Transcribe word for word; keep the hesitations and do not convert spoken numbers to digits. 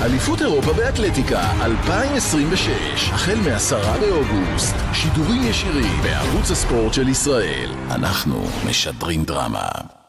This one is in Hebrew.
אליפות אירופה באתלטיקה אלפיים עשרים ושש, החל מעשרה באוגוסט, שידורים ישירים בערוץ הספורט של ישראל. אנחנו משדרים דרמה.